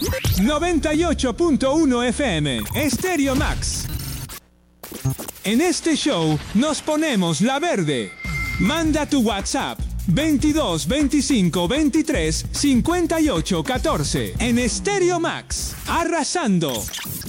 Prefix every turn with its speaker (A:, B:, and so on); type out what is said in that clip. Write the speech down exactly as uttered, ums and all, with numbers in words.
A: noventa y ocho punto uno F M, Stereo Max. En este show nos ponemos la verde. Manda tu WhatsApp veintidós veinticinco veintitrés cincuenta y ocho catorce en Stereo Max, arrasando.